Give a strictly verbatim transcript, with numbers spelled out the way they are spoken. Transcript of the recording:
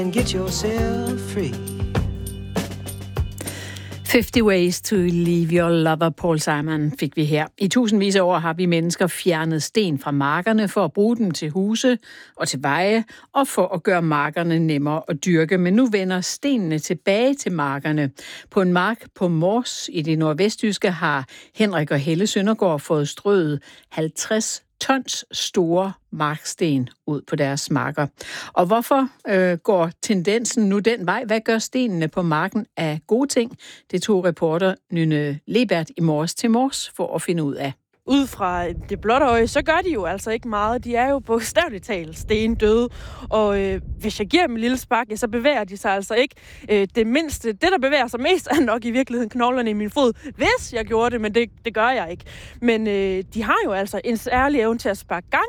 And get yourself free. fifty Ways to Leave Your Lover, Paul Simon, fik vi her. I tusindvis af år har vi mennesker fjernet sten fra markerne for at bruge dem til huse og til veje, og for at gøre markerne nemmere at dyrke. Men nu vender stenene tilbage til markerne. På en mark på Mors i det nordvestjyske har Henrik og Helle Søndergaard fået strøet halvtreds tons store marksten ud på deres marker. Og hvorfor øh, går tendensen nu den vej? Hvad gør stenene på marken af gode ting? Det tog reporter Nynne Lebert i Mors til Mors for at finde ud af. Ud fra det blotte øje, så gør de jo altså ikke meget. De er jo bogstaveligt talt stendøde. Og øh, hvis jeg giver dem en lille spark, ja, så bevæger de sig altså ikke. Øh, det mindste, det der bevæger sig mest, er nok i virkeligheden knoglerne i min fod. Hvis jeg gjorde det, men det, det gør jeg ikke. Men øh, de har jo altså en særlig evne til at sparke gang